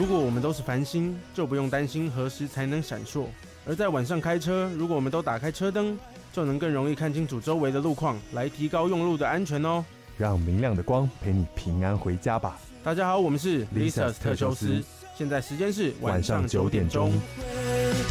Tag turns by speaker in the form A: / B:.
A: 如果我们都是繁星，就不用担心何时才能闪烁；而在晚上开车，如果我们都打开车灯，就能更容易看清楚周围的路况，来提高用路的安全哦。
B: 让明亮的光陪你平安回家吧。
A: 大家好，我们是
B: Lisa's 特修斯，
A: 现在时间是
B: 晚上9点钟。